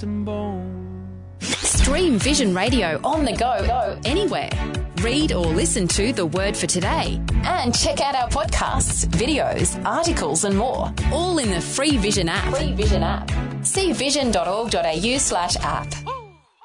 dust and bone. Stream Vision Radio on the go, anywhere. Read or listen to The Word for Today. And check out our podcasts, videos, articles and more. All in the free Vision app. See vision.org.au/app.